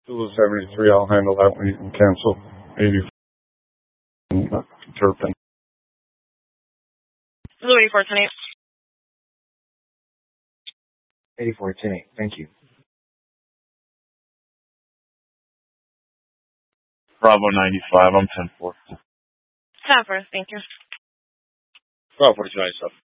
Zulu 73, I'll handle that when you can cancel 84 Turpin. Zulu 8428. 8428, thank you. Bravo 95, I'm 10-4. 10-4, thank you. Bravo 4297.